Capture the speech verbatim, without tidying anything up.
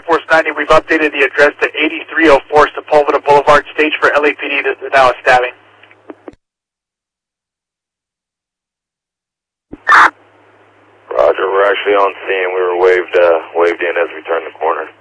Force ninety, we've updated the address to eighty-three oh four Sepulveda Boulevard, stage for L A P D. This is now a stabbing. Roger, we're actually on scene. We were waved uh, waved in as we turned the corner.